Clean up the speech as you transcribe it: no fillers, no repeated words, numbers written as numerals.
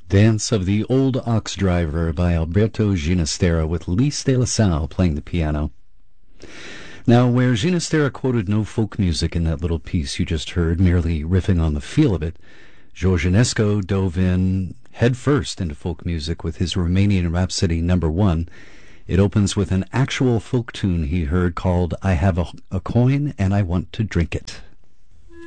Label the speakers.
Speaker 1: Dance of the Old Ox Driver by Alberto Ginastera with Lise de la Salle playing the piano. Now, where Ginastera quoted no folk music in that little piece you just heard, merely riffing on the feel of it, George Enesco dove in head first into folk music with his Romanian Rhapsody No. 1. It opens with an actual folk tune he heard called I Have a Coin and I Want to Drink It.